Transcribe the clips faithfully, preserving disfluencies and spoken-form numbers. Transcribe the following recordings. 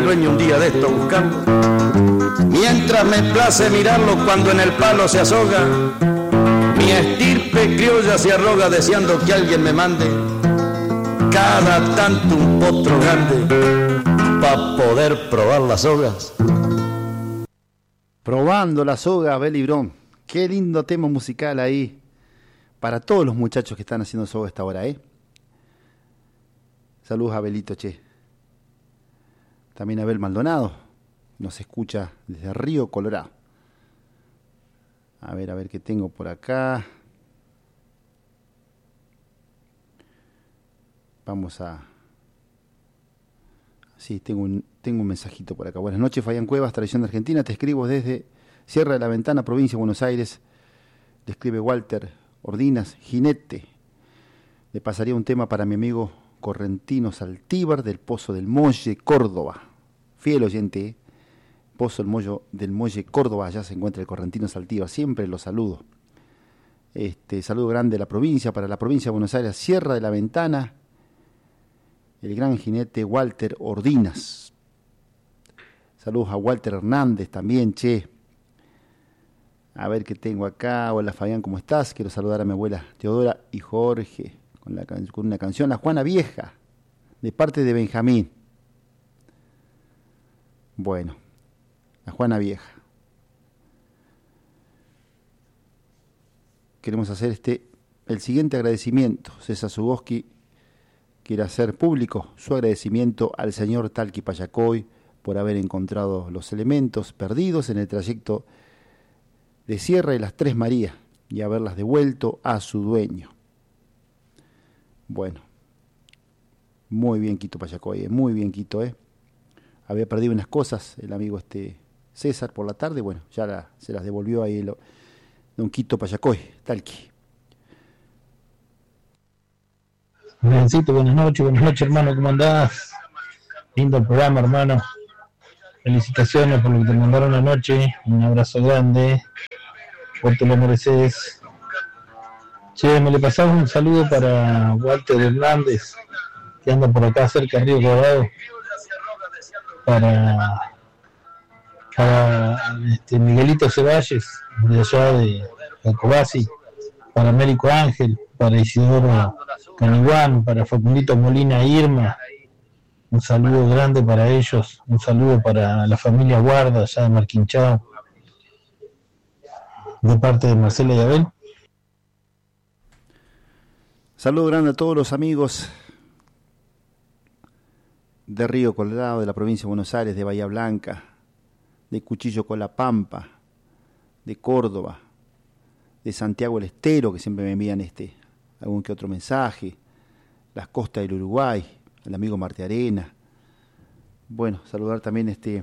dueño un día de esto buscando. Mientras me place mirarlo cuando en el palo se asoga, mi estirpe criolla se arroga deseando que alguien me mande cada tanto un potro grande pa' poder probar las sogas. Probando la soga, Abel Librón. Qué lindo tema musical ahí para todos los muchachos que están haciendo soga a esta hora, ¿eh? Saludos a Abelito, che. También Abel Maldonado nos escucha desde Río Colorado. A ver, a ver qué tengo por acá. Vamos a... Sí, tengo un, tengo un mensajito por acá. Buenas noches, Fabián Cuevas, Tradición de Argentina. Te escribo desde Sierra de la Ventana, provincia de Buenos Aires. Le escribe Walter Ordinas, jinete. Le pasaría un tema para mi amigo Correntino Saltíbar del Pozo del Molle, Córdoba. Fiel oyente, ¿eh? Pozo del Mollo, del Molle, Córdoba. Allá se encuentra el Correntino Saltíbar. Siempre lo saludo. Este, saludo grande de la provincia, para la provincia de Buenos Aires, Sierra de la Ventana. El gran jinete Walter Ordinas. Saludos a Walter Hernández también, che. A ver qué tengo acá. Hola Fabián, ¿cómo estás? Quiero saludar a mi abuela Teodora y Jorge con, la, con una canción, La Juana Vieja, de parte de Benjamín. Bueno, La Juana Vieja. Queremos hacer este el siguiente agradecimiento. César Zuboski quiere hacer público su agradecimiento al señor Talqui Payacoy por haber encontrado los elementos perdidos en el trayecto de Sierra de las Tres Marías y haberlas devuelto a su dueño. Bueno, muy bien Quito Payacoy, eh, muy bien Quito, ¿eh? Había perdido unas cosas el amigo este César por la tarde, bueno, ya la, se las devolvió ahí el, don Quito Payacoy, Talqui. Biencito, buenas noches, buenas noches hermano, ¿cómo andás? Lindo el programa hermano, felicitaciones por lo que te mandaron anoche, un abrazo grande, vos te lo mereces. Che, me le pasaba un saludo para Walter Hernández, que anda por acá cerca de Río Colorado, para, para este, Miguelito Ceballes, de allá de Jacobasi, para Américo Ángel, para Isidoro Caniguán, para Facundito Molina Irma, un saludo grande para ellos, un saludo para la familia Guarda, allá de Marquinchao, de parte de Marcela y Abel. Saludo grande a todos los amigos de Río Colorado, de la provincia de Buenos Aires, de Bahía Blanca, de Cuchillo con la Pampa, de Córdoba, de Santiago del Estero, que siempre me envían este algún que otro mensaje, las costas del Uruguay, el amigo Marte Arena. Bueno, saludar también este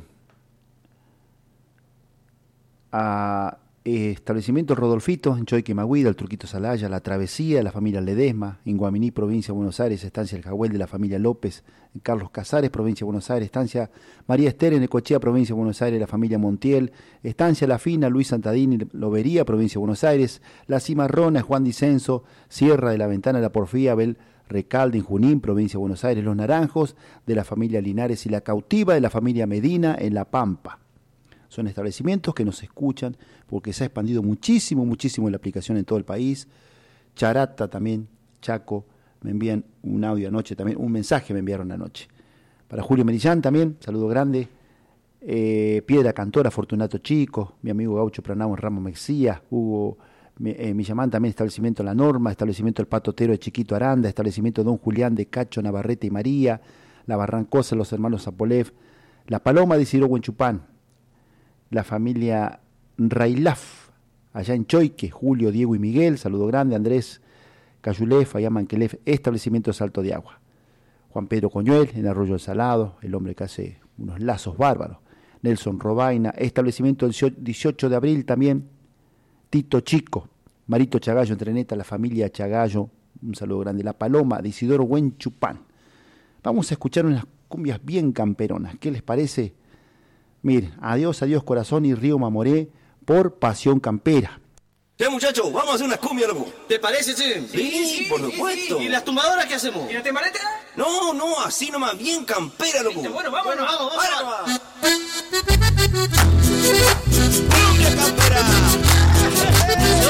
a eh, establecimiento Rodolfito en Choiquemahuida, el Turquito Salaya, la Travesía, la familia Ledesma, en Guaminí, provincia de Buenos Aires, estancia El Jagüel de la familia López, en Carlos Casares, provincia de Buenos Aires, estancia María Esther en Necochea, provincia de Buenos Aires, la familia Montiel, estancia La Fina, Luis Santadini, Lobería, provincia de Buenos Aires, la Cimarrona, Juan Dicenso, Sierra de la Ventana, la Porfía, Abel Recalde en Junín, provincia de Buenos Aires, Los Naranjos, de la familia Linares y la Cautiva, de la familia Medina, en La Pampa. Son establecimientos que nos escuchan porque se ha expandido muchísimo, muchísimo la aplicación en todo el país. Charata también, Chaco, me envían un audio anoche también, un mensaje me enviaron anoche. Para Julio Merillán también, saludo grande. Eh, Piedra Cantora, Fortunato Chico, mi amigo Gaucho Pranamo en Ramos Mexía, Hugo eh, Millamán también, establecimiento La Norma, establecimiento El Patotero de Chiquito Aranda, establecimiento Don Julián de Cacho, Navarrete y María, La Barrancosa, los hermanos Zapolev, La Paloma de Isidro Huenchupán, la familia Railaf, allá en Choique, Julio, Diego y Miguel, saludo grande, Andrés Cayulef, allá Manquelef, establecimiento Salto de Agua, Juan Pedro Coñuel, en Arroyo del Salado, el hombre que hace unos lazos bárbaros, Nelson Robaina, establecimiento dieciocho de abril también, Tito Chico, Marito Chagallo, en Treneta, la familia Chagallo, un saludo grande, La Paloma de Isidoro Huenchupán. Vamos a escuchar unas cumbias bien camperonas, ¿qué les parece? Miren, adiós, adiós corazón y Río Mamoré por Pasión Campera. Ya, muchachos, vamos a hacer unas cumbias, loco. ¿Te parece, che? Sí, sí, sí, por supuesto. ¿Y las tumbadoras qué hacemos? ¿Y la temareta? No, no, así nomás, bien campera, loco. Bueno, vámonos, vamos, vamos. Ahora nomás.